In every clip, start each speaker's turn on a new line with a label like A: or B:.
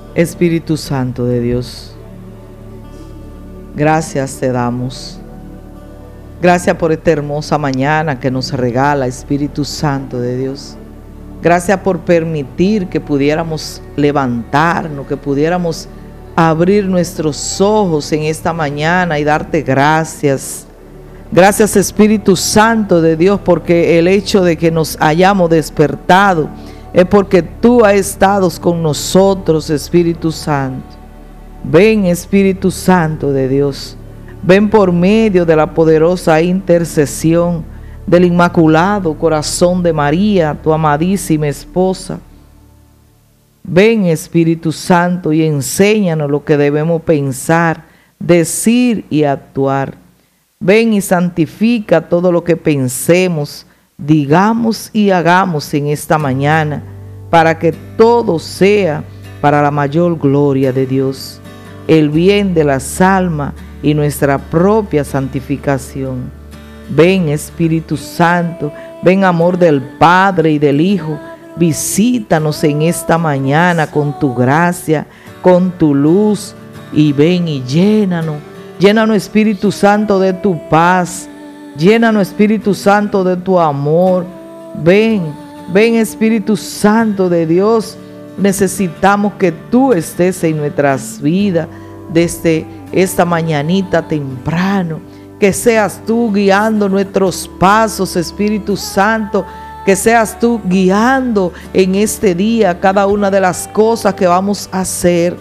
A: Espíritu Santo de Dios, gracias te damos. Gracias por esta hermosa mañana que nos regala, Espíritu Santo de Dios. Gracias por permitir que pudiéramos levantarnos, que pudiéramos abrir nuestros ojos en esta mañana y darte gracias. Gracias, Espíritu Santo de Dios, porque el hecho de que nos hayamos despertado es porque tú has estado con nosotros, Espíritu Santo. Ven, Espíritu Santo de Dios. Ven por medio de la poderosa intercesión del Inmaculado Corazón de María, tu amadísima esposa. Ven, Espíritu Santo, y enséñanos lo que debemos pensar, decir y actuar. Ven y santifica todo lo que pensemos, digamos y hagamos en esta mañana, para que todo sea para la mayor gloria de Dios, el bien de las almas y nuestra propia santificación. Ven, Espíritu Santo, ven, amor del Padre y del Hijo, visítanos en esta mañana con tu gracia, con tu luz, y ven y llénanos, Espíritu Santo, de tu paz, llénanos, Espíritu Santo, de tu amor. Ven, Espíritu Santo de Dios, necesitamos que tú estés en nuestras vidas desde esta mañanita temprano, que seas tú guiando nuestros pasos, Espíritu Santo, que seas tú guiando en este día cada una de las cosas que vamos a hacer.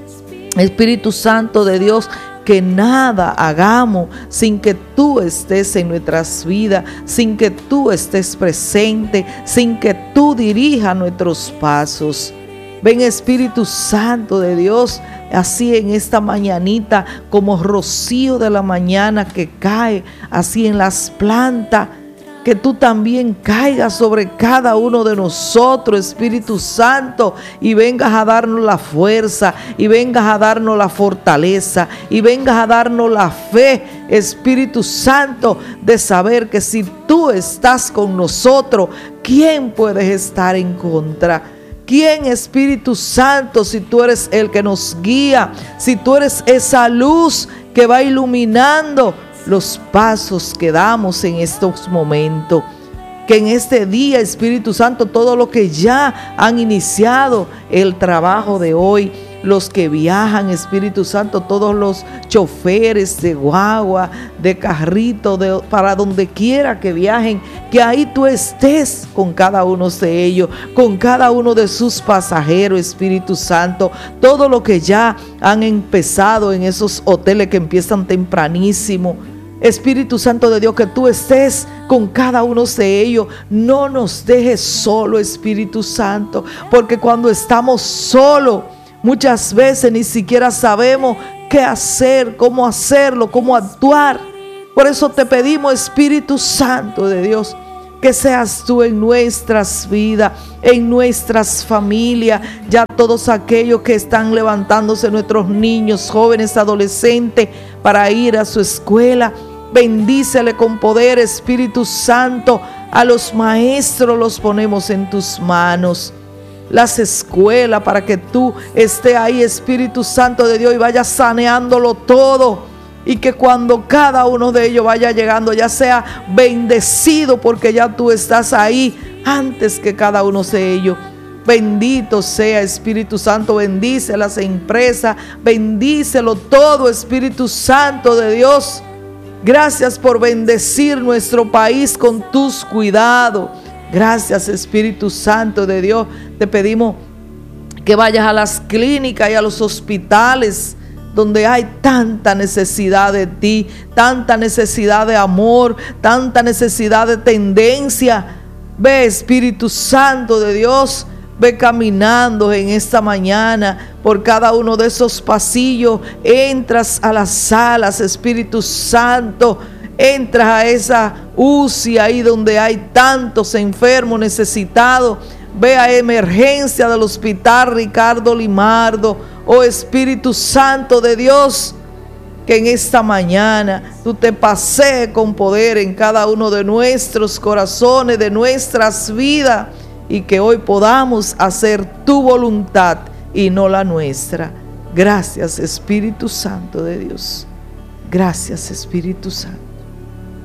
A: Espíritu Santo de Dios, que nada hagamos sin que tú estés en nuestras vidas, sin que tú estés presente, sin que tú dirijas nuestros pasos. Ven, Espíritu Santo de Dios, así en esta mañanita, como rocío de la mañana que cae así en las plantas, que tú también caigas sobre cada uno de nosotros, Espíritu Santo, y vengas a darnos la fuerza, y vengas a darnos la fortaleza, y vengas a darnos la fe, Espíritu Santo, de saber que si tú estás con nosotros, ¿quién puede estar en contra? ¿Quién, Espíritu Santo, si tú eres el que nos guía, si tú eres esa luz que va iluminando los pasos que damos en estos momentos? Que en este día, Espíritu Santo, todo lo que ya han iniciado el trabajo de hoy, los que viajan, Espíritu Santo, todos los choferes de guagua, de carrito, para donde quiera que viajen, que ahí tú estés con cada uno de ellos, con cada uno de sus pasajeros, Espíritu Santo. Todo lo que ya han empezado en esos hoteles que empiezan tempranísimo, Espíritu Santo de Dios, que tú estés con cada uno de ellos. No nos dejes solo, Espíritu Santo, porque cuando estamos solos, muchas veces ni siquiera sabemos qué hacer, cómo hacerlo, cómo actuar. Por eso te pedimos, Espíritu Santo de Dios, que seas tú en nuestras vidas, en nuestras familias, ya todos aquellos que están levantándose, nuestros niños, jóvenes, adolescentes, para ir a su escuela. Bendícele con poder, Espíritu Santo. A los maestros los ponemos en tus manos, las escuelas, para que tú estés ahí, Espíritu Santo de Dios, y vayas saneándolo todo, y que cuando cada uno de ellos vaya llegando, ya sea bendecido, porque ya tú estás ahí antes que cada uno de ellos. Bendito sea, Espíritu Santo. Bendice las empresas, bendícelo todo, Espíritu Santo de Dios. Gracias por bendecir nuestro país con tus cuidados. Gracias, Espíritu Santo de Dios. Te pedimos que vayas a las clínicas y a los hospitales donde hay tanta necesidad de ti, tanta necesidad de amor, tanta necesidad de tendencia. Ve, Espíritu Santo de Dios, ve caminando en esta mañana por cada uno de esos pasillos. Entras a las salas, Espíritu Santo. Entras a esa UCI ahí donde hay tantos enfermos necesitados. Ve a emergencia del hospital Ricardo Limardo. Oh Espíritu Santo de Dios, que en esta mañana tú te pasees con poder en cada uno de nuestros corazones, de nuestras vidas, y que hoy podamos hacer tu voluntad y no la nuestra. Gracias, Espíritu Santo de Dios. Gracias, Espíritu Santo.